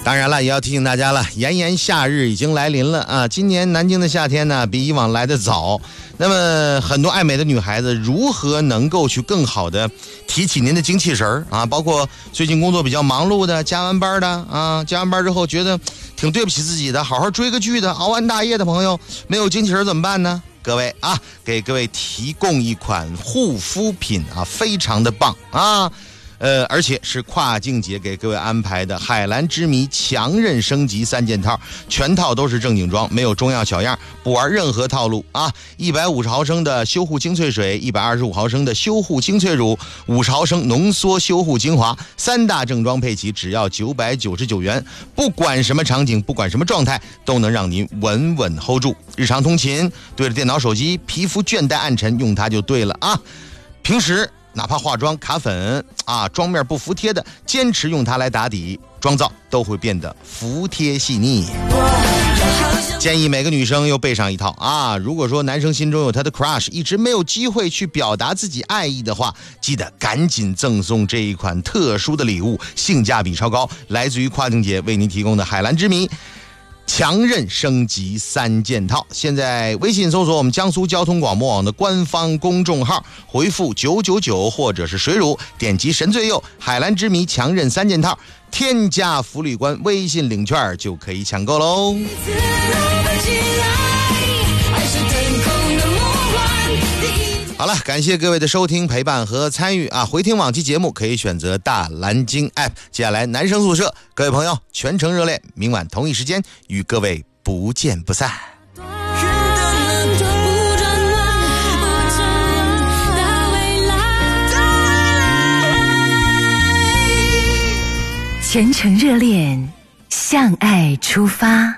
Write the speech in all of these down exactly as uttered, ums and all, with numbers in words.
当然了，也要提醒大家了，炎炎夏日已经来临了啊！今年南京的夏天呢，比以往来得早。那么，很多爱美的女孩子如何能够去更好的提起您的精气神啊？包括最近工作比较忙碌的，加完班的啊，加完班之后觉得挺对不起自己的，好好追个剧的，熬完大夜的朋友，没有精气神怎么办呢？各位啊，给各位提供一款护肤品啊，非常的棒啊！呃，而且是跨境节给各位安排的海蓝之谜强韧升级三件套，全套都是正经装，没有中药小样，不玩任何套路啊！一百五十毫升的修护精粹水，一百二十五毫升的修护精粹乳，五十毫升浓缩修护精华，三大正装配齐，只要九百九十九元，不管什么场景，不管什么状态，都能让您稳稳 hold 住。日常通勤对着电脑手机，皮肤倦怠暗沉，用它就对了啊！平时哪怕化妆卡粉啊，妆面不服帖的，坚持用它来打底，妆造都会变得服帖细腻。建议每个女生又备上一套啊！如果说男生心中有他的 crush， 一直没有机会去表达自己爱意的话，记得赶紧赠送这一款特殊的礼物，性价比超高，来自于跨境节为您提供的海蓝之谜强韧升级三件套。现在微信搜索我们江苏交通广播网的官方公众号，回复九九九或者是水乳，点击神最右海蓝之谜强韧三件套，添加福利官微信领券就可以抢购喽。好了，感谢各位的收听、陪伴和参与啊！回听往期节目可以选择大蓝鲸 App。接下来男生宿舍，各位朋友全程热恋，明晚同一时间与各位不见不散。 全程热恋，向爱出发。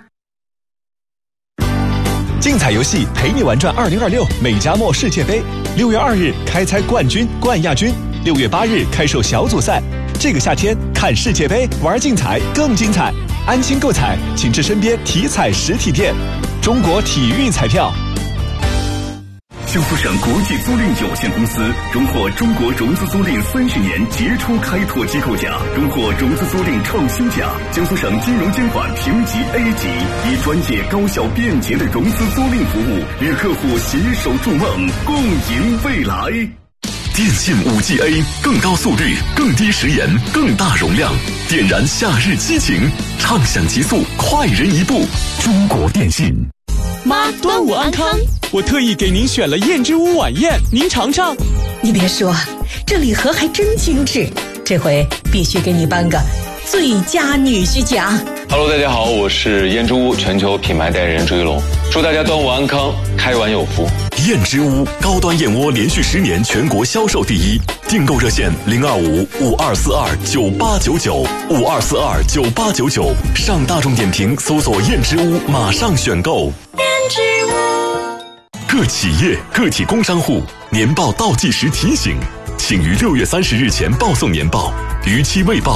竞彩游戏陪你玩转二零二六美加墨世界杯，六月二日开猜冠军、冠亚军，六月八日开售小组赛。这个夏天看世界杯，玩竞彩更精彩。安心购彩，请至身边体彩实体店。中国体育彩票。 江苏省国际租赁有限公司荣获中国融资租赁三十年杰出开拓机构奖，荣获融资租赁创新奖。江苏省金融监管评级 A 级，以专业、高效、便捷的融资租赁服务，与客户携手筑梦，共赢未来。电信 五 G A， 更高速率，更低时延，更大容量，点燃夏日激情，畅享极速，快人一步。中国电信。 妈，端午安康！我特意给您选了燕之屋晚宴，您尝尝。 你别说，这礼盒还真精致，这回必须给你颁个最佳女婿奖。 Hello， 大家好，我是燕之屋全球品牌代言人朱一龙，祝大家端午安康，开碗有福。 燕之屋高端燕窝连续十年全国销售第一，订购热线零二五五二四二九八九九五二四二九八九九，上大众点评搜索燕之屋，马上选购。 燕之屋。 各企业、个体工商户年报倒计时提醒，请于六月三十日前报送年报，逾期未报